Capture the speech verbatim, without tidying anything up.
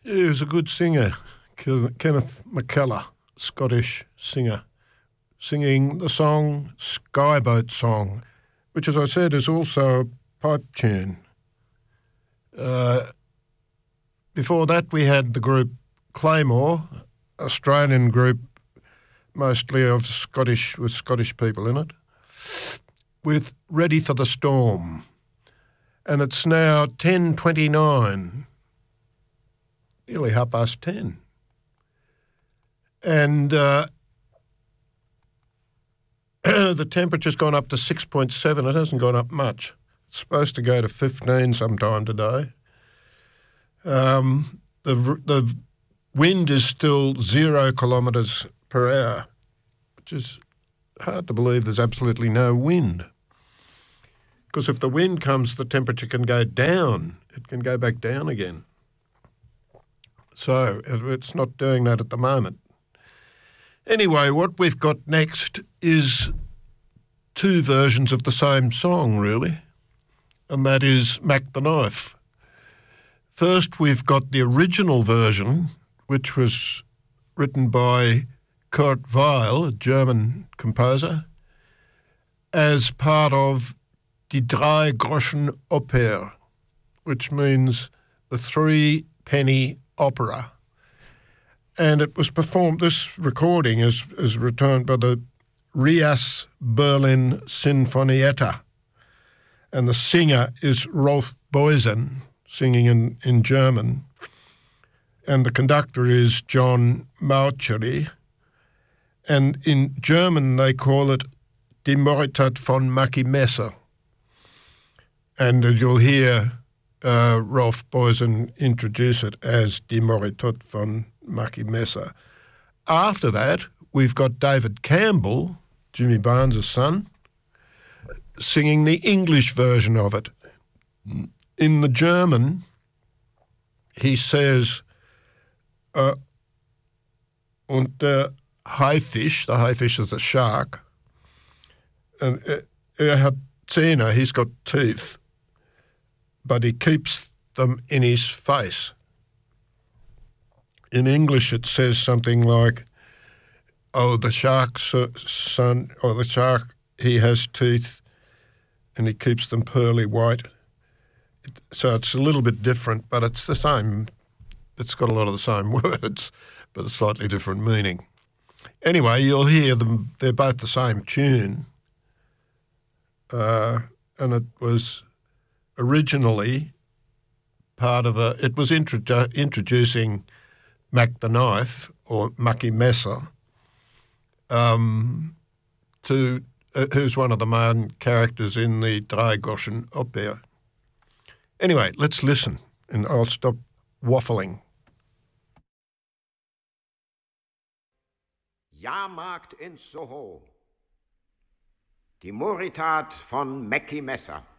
He was a good singer, Kenneth McKellar, Scottish singer, singing the song Skyboat Song, which, as I said, is also a pipe tune. Uh, before that, we had the group Claymore, Australian group, mostly of Scottish, with Scottish people in it, with Ready for the Storm. And it's now ten twenty-nine, nearly half past ten. And uh, the temperature's gone up to six point seven. It hasn't gone up much. It's supposed to go to fifteen sometime today. Um, the the wind is still zero kilometres per hour, which is hard to believe there's absolutely no wind. Because if the wind comes, the temperature can go down. It can go back down again. So it's not doing that at the moment. Anyway, what we've got next is two versions of the same song, really, and that is Mac the Knife. First, we've got the original version, which was written by Kurt Weill, a German composer, as part of Die Drei Groschen Oper, which means the three penny opera. And it was performed, this recording is, is returned by the Rias Berlin Sinfonietta. And the singer is Rolf Boysen, singing in, in German. And the conductor is John Maucheri. And in German they call it Die Moritat von Mackie Messer. And you'll hear uh, Rolf Boysen introduce it as Die Moritat von Mackie Messer. After that, we've got David Campbell, Jimmy Barnes' son, singing the English version of it. In the German, he says, uh, und der Haifisch, the Haifisch is the shark, and er hat Zähne, he's got teeth, but he keeps them in his face. In English, it says something like, oh, the shark's son, or the shark, he has teeth and he keeps them pearly white. It, so it's a little bit different, but it's the same. It's got a lot of the same words, but a slightly different meaning. Anyway, you'll hear them, they're both the same tune. Uh, and it was originally part of a, it was introdu- introducing Mac the Knife, or Mackie Messer, um, to, uh, who's one of the main characters in the Drei Groschen Oper. Anyway, let's listen, and I'll stop waffling. Jahrmarkt in Soho. Die Moritat von Mackie Messer.